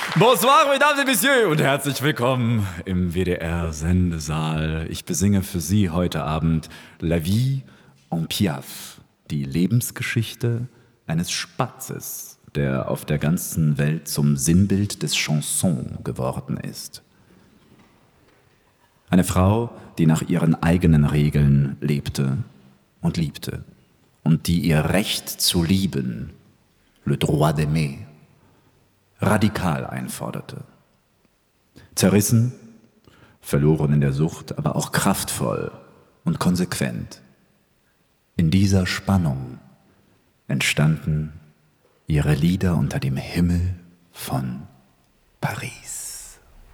Bonsoir, mesdames et messieurs, und herzlich willkommen im WDR-Sendesaal. Ich besinge für Sie heute Abend La Vie en Piaf, die Lebensgeschichte eines Spatzes, der auf der ganzen Welt zum Sinnbild des Chanson geworden ist. Eine Frau, die nach ihren eigenen Regeln lebte und liebte und die ihr Recht zu lieben, le droit d'aimer, radikal einforderte. Zerrissen, verloren in der Sucht, aber auch kraftvoll und konsequent. In dieser Spannung entstanden ihre Lieder unter dem Himmel von Paris.